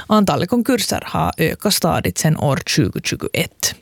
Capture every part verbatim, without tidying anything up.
Antalet konkurser har ökat stadigt sedan år tjugohundratjugoett.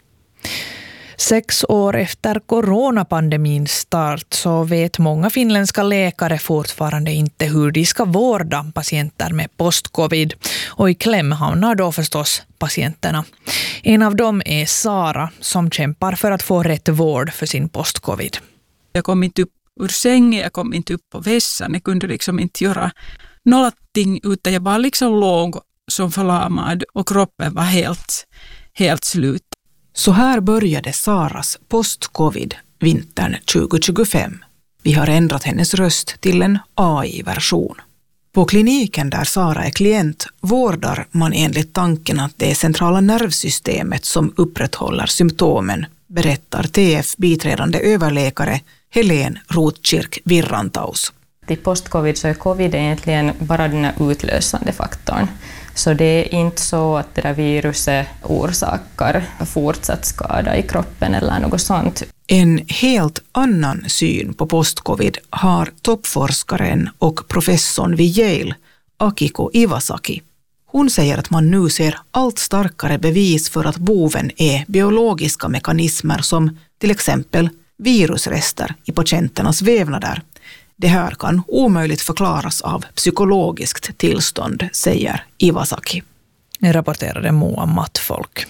Sex år efter coronapandemins start så vet många finländska läkare fortfarande inte hur de ska vårda patienter med post-covid. Och i kläm hamnar då förstås patienterna. En av dem är Sara som kämpar för att få rätt vård för sin post-covid. Jag kom inte upp ur sängen, jag kom inte upp på vässan. Jag kunde liksom inte göra någonting utan jag bara liksom låg som förlamad och kroppen var helt, helt slut. Så här började Saras post-covid vintern tjugohundratjugofem. Vi har ändrat hennes röst till en A I-version. På kliniken där Sara är klient vårdar man enligt tanken att det är centrala nervsystemet som upprätthåller symptomen, berättar T F biträdande överläkare Helene Rotkirk-Virrantaus. Till post-covid så är covid egentligen bara den här utlösande faktorn. Så det är inte så att det där viruset orsakar fortsatt skada i kroppen eller något sånt. En helt annan syn på post-covid har toppforskaren och professorn vid Yale, Akiko Iwasaki. Hon säger att man nu ser allt starkare bevis för att boven är biologiska mekanismer som till exempel virusrester i patienternas vävnader. Det här kan omöjligt förklaras av psykologiskt tillstånd, säger Iwasaki. Rapporterade Moa Mattfolk.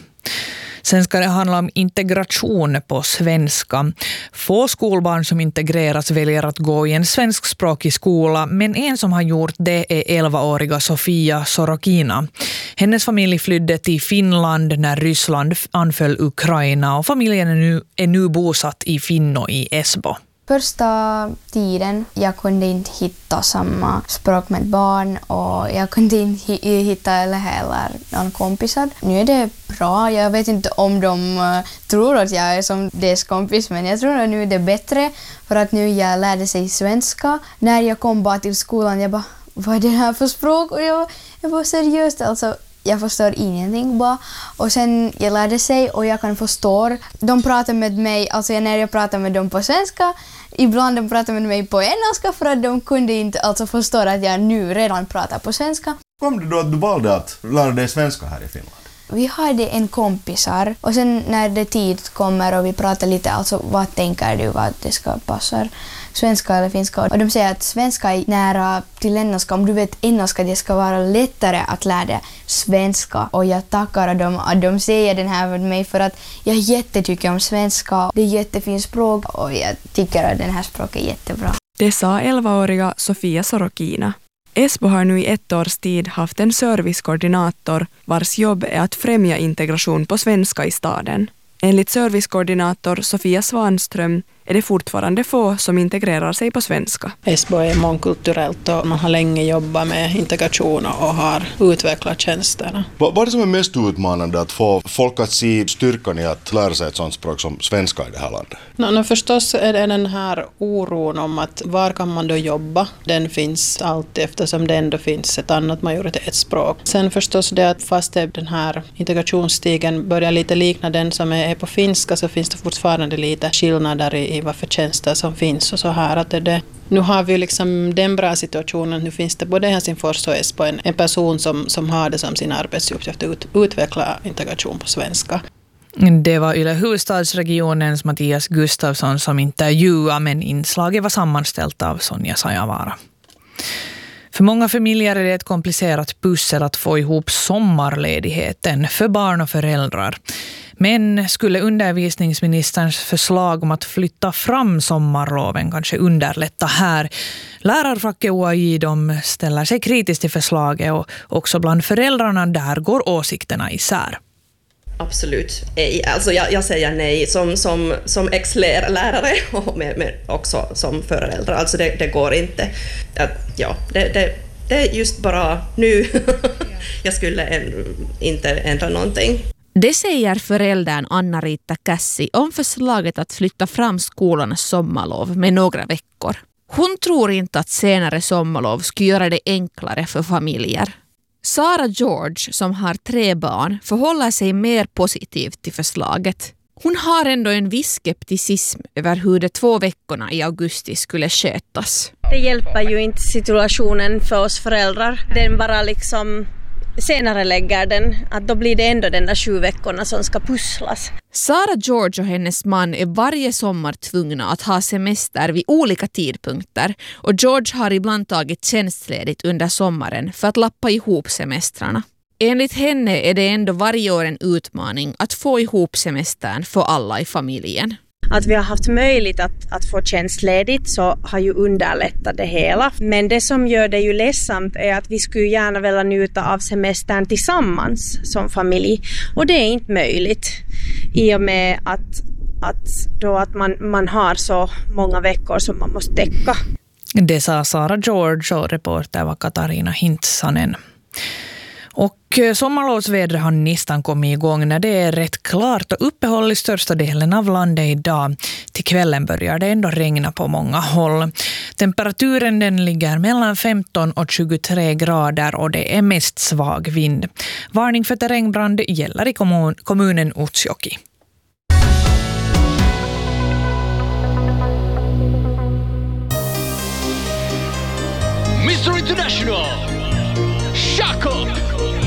Sen ska det handla om integration på svenska. Få skolbarn som integreras väljer att gå i en svenskspråkig skola, men en som har gjort det är elvaåriga Sofia Sorokina. Hennes familj flydde till Finland när Ryssland anföll Ukraina och familjen är nu, är nu bosatt i Finno i Esbo. Första tiden jag kunde inte hitta samma språk med barn och jag kunde inte hitta eller heller någon kompisar. Nu är det bra. Jag vet inte om de tror att jag är som deras kompis, men jag tror att nu är det bättre för att nu jag lärde sig svenska. När jag kom bara till skolan, jag bara, vad är det här för språk? Och jag, jag var seriöst alltså. Jag förstår ingenting bara. Och sen jag lärde sig och jag kan förstå. De pratar med mig, alltså när jag pratar med dem på svenska, ibland de pratar med mig på engelska för att de kunde inte alltså förstå att jag nu redan pratar på svenska. Kom det då att du valde att lära dig svenska här i Finland? Vi hade en kompisar och sen när det tid kommer och vi pratar lite, alltså vad tänker du vad det ska passa? Svenska eller finska. Och de säger att svenska är nära till engelska. Om du vet engelska, det ska vara lättare att lära dig svenska. Och jag tackar dem att de säger den här med mig för att jag jättetycker om svenska. Det är jättefint språk och jag tycker att den här språket är jättebra. Det sa elvaåriga Sofia Sorokina. Esbo har nu i ett års tid haft en servicekoordinator vars jobb är att främja integration på svenska i staden. Enligt servicekoordinator Sofia Svanström är det fortfarande få som integrerar sig på svenska. Esbo är mångkulturellt och man har länge jobbat med integration och har utvecklat tjänsterna. Vad är det som är mest utmanande att få folk att se styrkan i att lära sig ett sådant språk som svenska i det här landet? No, no, förstås är det den här oron om att var kan man då jobba? Den finns alltid eftersom det ändå finns ett annat majoritetsspråk. Sen förstås det att fast den här integrationsstigen börjar lite likna den som är på finska så finns det fortfarande lite skillnader i, i vad för tjänster som finns och så här. Att det, det, nu har vi liksom den bra situationen, nu finns det både i Helsingfors och Esbo en, en person som, som har det som sin arbetsuppgift att ut, utveckla integration på svenska. Det var Yle Huvudstadsregionens Mattias Gustafsson som intervjuade, men inslaget var sammanställt av Sonja Sajavara. För många familjer är det ett komplicerat pussel att få ihop sommarledigheten för barn och föräldrar. Men skulle undervisningsministerns förslag om att flytta fram sommarloven kanske underlätta här? Lärarfacket O A I de ställer sig kritiskt till förslaget och också bland föräldrarna där går åsikterna isär. Absolut ej. Alltså jag, jag säger nej som, som, som ex-lärare och med, med också som förälder. Alltså det, det går inte. Ja, det, det, det är just bara nu. Jag skulle en, inte ändra någonting. Det säger föräldern Anna-Rita Kassi om förslaget att flytta fram skolornas sommarlov med några veckor. Hon tror inte att senare sommarlov skulle göra det enklare för familjer. Sara George, som har tre barn, förhåller sig mer positivt till förslaget. Hon har ändå en viss skepticism över hur de två veckorna i augusti skulle skötas. Det hjälper ju inte situationen för oss föräldrar. Den bara liksom senare lägger den, att då blir det ändå den där sju veckorna som ska pusslas. Sara George och hennes man är varje sommar tvungna att ha semester vid olika tidpunkter och George har ibland tagit tjänstledigt under sommaren för att lappa ihop semestrarna. Enligt henne är det ändå varje år en utmaning att få ihop semestern för alla i familjen. Att vi har haft möjlighet att, att få tjänstledigt så har ju underlättat det hela. Men det som gör det ju ledsamt är att vi skulle gärna vilja njuta av semestern tillsammans som familj. Och det är inte möjligt i och med att, att, då att man, man har så många veckor som man måste täcka. Det sa Sara George och reporter var Katarina Hintsanen. Och sommarlovsvädret har nästan kommit igång när det är rätt klart och uppehåll i största delen av landet idag. Till kvällen börjar det ändå regna på många håll. Temperaturen den ligger mellan femton och tjugotre grader och det är mest svag vind. Varning för terrängbrand gäller i kommun, kommunen Utsjoki. mister International, Jakob